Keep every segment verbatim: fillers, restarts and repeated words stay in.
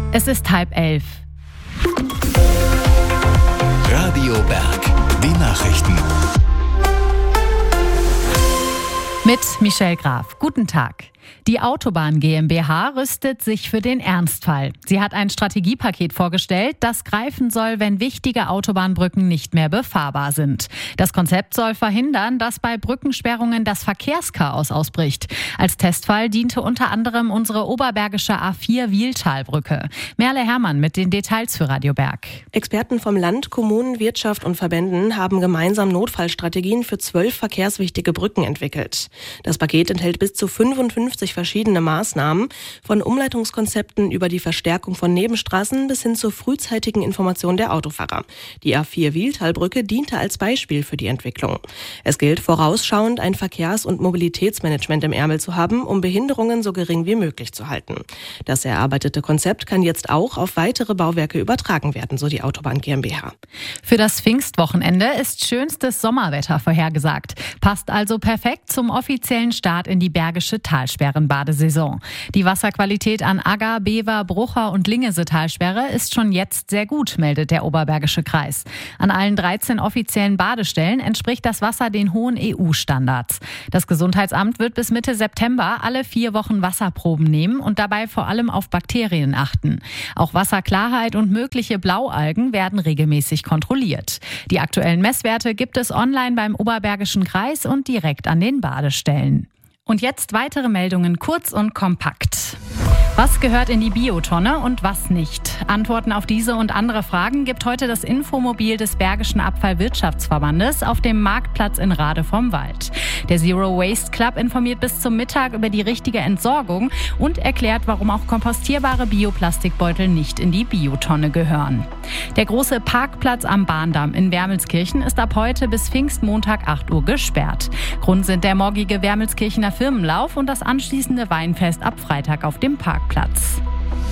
Es ist halb elf. Radio Berg, die Nachrichten. Mit Michelle Graf. Guten Tag. Die Autobahn GmbH rüstet sich für den Ernstfall. Sie hat ein Strategiepaket vorgestellt, das greifen soll, wenn wichtige Autobahnbrücken nicht mehr befahrbar sind. Das Konzept soll verhindern, dass bei Brückensperrungen das Verkehrschaos ausbricht. Als Testfall diente unter anderem unsere oberbergische A vier Wiehltalbrücke. Merle Herrmann mit den Details für Radio Berg. Experten vom Land, Kommunen, Wirtschaft und Verbänden haben gemeinsam Notfallstrategien für zwölf verkehrswichtige Brücken entwickelt. Das Paket enthält bis zu fünfundfünfzig verschiedene Maßnahmen, von Umleitungskonzepten über die Verstärkung von Nebenstraßen bis hin zur frühzeitigen Information der Autofahrer. Die A vier Wiehltalbrücke diente als Beispiel für die Entwicklung. Es gilt vorausschauend, ein Verkehrs- und Mobilitätsmanagement im Ärmel zu haben, um Behinderungen so gering wie möglich zu halten. Das erarbeitete Konzept kann jetzt auch auf weitere Bauwerke übertragen werden, so die Autobahn GmbH. Für das Pfingstwochenende ist schönstes Sommerwetter vorhergesagt. Passt also perfekt zum offiziellen Start in die Bergische Talsperren-Badesaison. Die Wasserqualität an Agger, Bever, Brucher und Lingese-Talsperre ist schon jetzt sehr gut, meldet der Oberbergische Kreis. An allen dreizehn offiziellen Badestellen entspricht das Wasser den hohen E U-Standards. Das Gesundheitsamt wird bis Mitte September alle vier Wochen Wasserproben nehmen und dabei vor allem auf Bakterien achten. Auch Wasserklarheit und mögliche Blaualgen werden regelmäßig kontrolliert. Die aktuellen Messwerte gibt es online beim Oberbergischen Kreis und direkt an den Badestellen. Und jetzt weitere Meldungen kurz und kompakt. Was gehört in die Biotonne und was nicht? Antworten auf diese und andere Fragen gibt heute das Infomobil des Bergischen Abfallwirtschaftsverbandes auf dem Marktplatz in Rade vom Wald. Der Zero Waste Club informiert bis zum Mittag über die richtige Entsorgung und erklärt, warum auch kompostierbare Bioplastikbeutel nicht in die Biotonne gehören. Der große Parkplatz am Bahndamm in Wermelskirchen ist ab heute bis Pfingstmontag acht Uhr gesperrt. Grund sind der morgige Wermelskirchener Firmenlauf und das anschließende Weinfest ab Freitag auf dem Parkplatz.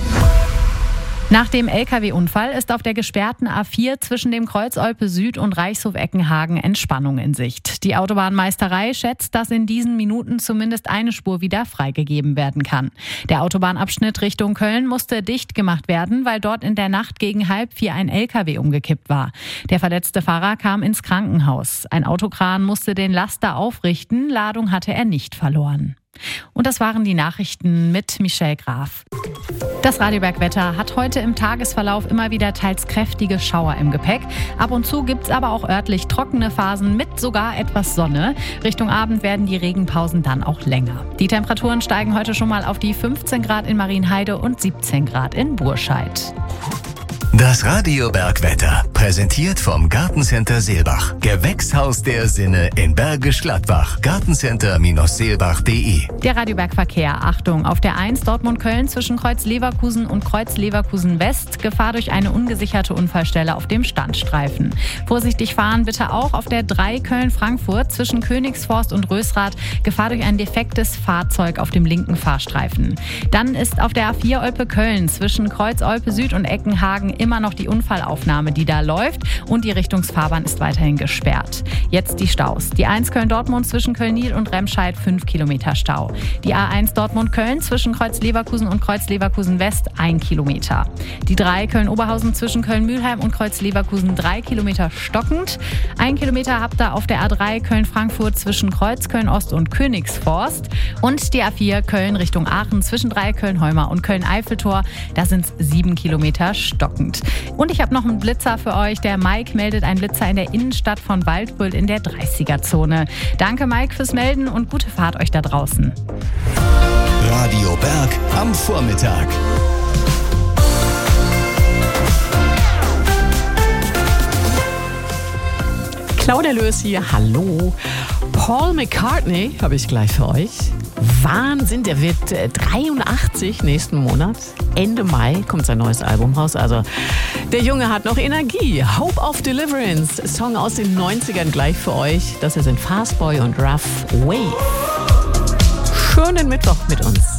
Nach dem L K W-Unfall ist auf der gesperrten A vier zwischen dem Kreuz Olpe Süd und Reichshof-Eckenhagen Entspannung in Sicht. Die Autobahnmeisterei schätzt, dass in diesen Minuten zumindest eine Spur wieder freigegeben werden kann. Der Autobahnabschnitt Richtung Köln musste dicht gemacht werden, weil dort in der Nacht gegen halb vier ein L K W umgekippt war. Der verletzte Fahrer kam ins Krankenhaus. Ein Autokran musste den Laster aufrichten, Ladung hatte er nicht verloren. Und das waren die Nachrichten mit Michelle Graf. Das Radio Berg Wetter hat heute im Tagesverlauf immer wieder teils kräftige Schauer im Gepäck. Ab und zu gibt's aber auch örtlich trockene Phasen mit sogar etwas Sonne. Richtung Abend werden die Regenpausen dann auch länger. Die Temperaturen steigen heute schon mal auf die fünfzehn Grad in Marienheide und siebzehn Grad in Burscheid. Das Radio Berg Wetter, präsentiert vom Gartencenter Seelbach. Gewächshaus der Sinne in Bergisch Gladbach. Gartencenter Seelbach punkt de. Der Radio Berg Verkehr. Achtung, auf der eins Dortmund-Köln zwischen Kreuz Leverkusen und Kreuz Leverkusen West. Gefahr durch eine ungesicherte Unfallstelle auf dem Standstreifen. Vorsichtig fahren bitte auch auf der drei Köln-Frankfurt zwischen Königsforst und Rösrath. Gefahr durch ein defektes Fahrzeug auf dem linken Fahrstreifen. Dann ist auf der A vier Olpe-Köln zwischen Kreuz Olpe Süd und Eckenhagen immer noch die Unfallaufnahme, die da läuft, und die Richtungsfahrbahn ist weiterhin gesperrt. Jetzt die Staus. Die eins Köln-Dortmund zwischen Köln-Niel und Remscheid fünf Kilometer Stau. Die A eins Dortmund-Köln zwischen Kreuz Leverkusen und Kreuz Leverkusen West ein Kilometer. Die drei Köln-Oberhausen zwischen Köln-Mülheim und Kreuz Leverkusen drei Kilometer stockend. Ein Kilometer habt ihr auf der A drei Köln-Frankfurt zwischen Kreuz Köln-Ost und Königsforst. Und die A vier Köln Richtung Aachen zwischen drei Köln-Heumar und Köln-Eiffeltor. Da sind es sieben Kilometer stockend. Und ich habe noch einen Blitzer für euch. Der Mike meldet einen Blitzer in der Innenstadt von Waldbröl in der dreißiger-Zone. Danke Mike fürs Melden und gute Fahrt euch da draußen. Radio Berg am Vormittag. Claudia Lös hier, hallo. Paul McCartney habe ich gleich für euch. Wahnsinn, der wird dreiundachtzig nächsten Monat. Ende Mai kommt sein neues Album raus. Also der Junge hat noch Energie. Hope of Deliverance, Song aus den neunzigern gleich für euch. Das hier sind Fastboy und Rough Wave. Schönen Mittwoch mit uns.